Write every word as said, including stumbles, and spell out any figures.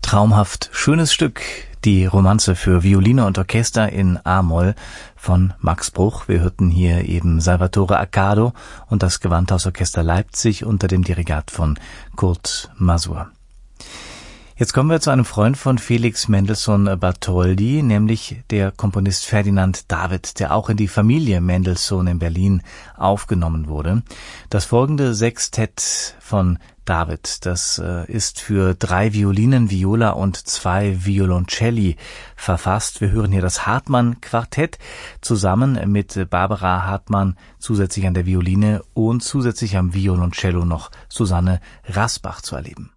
Traumhaft schönes Stück, die Romanze für Violine und Orchester in A-Moll von Max Bruch. Wir hörten hier eben Salvatore Accardo und das Gewandhausorchester Leipzig unter dem Dirigat von Kurt Masur. Jetzt kommen wir zu einem Freund von Felix Mendelssohn Bartholdy, nämlich der Komponist Ferdinand David, der auch in die Familie Mendelssohn in Berlin aufgenommen wurde. Das folgende Sextett von David, das äh, ist für drei Violinen, Viola und zwei Violoncelli verfasst. Wir hören hier das Hartmann-Quartett zusammen mit Barbara Hartmann zusätzlich an der Violine und zusätzlich am Violoncello noch Susanne Rasbach zu erleben.